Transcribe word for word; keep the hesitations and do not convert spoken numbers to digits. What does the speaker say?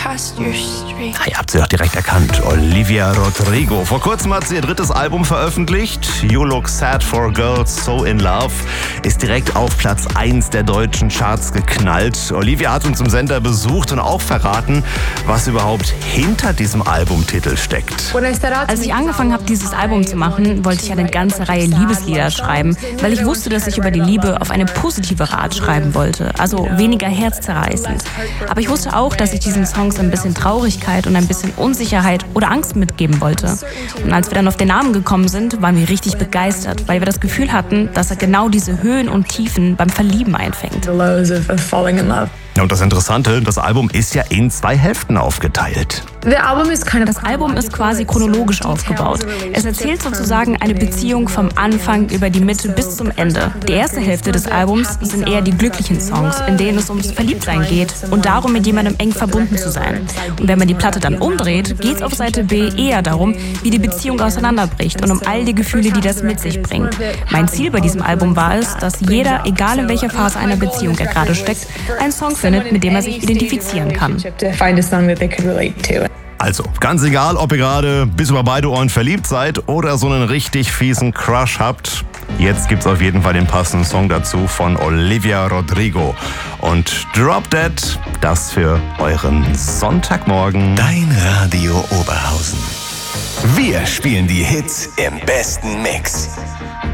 Ah, ihr habt sie doch direkt erkannt. Olivia Rodrigo. Vor kurzem hat sie ihr drittes Album veröffentlicht. You Look Sad for a Girl So in Love. Ist direkt auf Platz eins der deutschen Charts geknallt. Olivia hat uns im Sender besucht und auch verraten, was überhaupt hinter diesem Albumtitel steckt. Als ich angefangen habe, dieses Album zu machen, wollte ich eine ganze Reihe Liebeslieder schreiben, weil ich wusste, dass ich über die Liebe auf eine positive Art schreiben wollte. Also weniger herzzerreißend. Aber ich wusste auch, dass ich diesen Songs ein bisschen Traurigkeit und ein bisschen Unsicherheit oder Angst mitgeben wollte. Und als wir dann auf den Namen gekommen sind, waren wir richtig begeistert, weil wir das Gefühl hatten, dass er genau diese Höhen und Tiefen beim Verlieben einfängt. Und das Interessante, das Album ist ja in zwei Hälften aufgeteilt. Das Album ist quasi chronologisch aufgebaut. Es erzählt sozusagen eine Beziehung vom Anfang über die Mitte bis zum Ende. Die erste Hälfte des Albums sind eher die glücklichen Songs, in denen es ums Verliebtsein geht und darum, mit jemandem eng verbunden zu sein. Und wenn man die Platte dann umdreht, geht es auf Seite B eher darum, wie die Beziehung auseinanderbricht und um all die Gefühle, die das mit sich bringt. Mein Ziel bei diesem Album war es, dass jeder, egal in welcher Phase einer Beziehung er gerade steckt, einen Song findet, mit dem er sich identifizieren kann. Also, ganz egal, ob ihr gerade bis über beide Ohren verliebt seid oder so einen richtig fiesen Crush habt, jetzt gibt's auf jeden Fall den passenden Song dazu von Olivia Rodrigo. Und Drop Dead, das für euren Sonntagmorgen. Dein Radio Oberhausen. Wir spielen die Hits im besten Mix.